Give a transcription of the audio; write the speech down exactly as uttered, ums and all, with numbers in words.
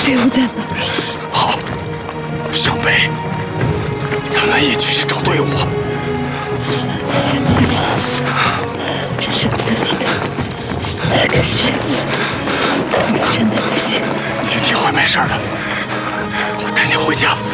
队伍在哪？ 好，上北，咱们一起去找队伍。 真舍不得离开，可是恐怕真的不行。 你一定会没事的，我带你回家。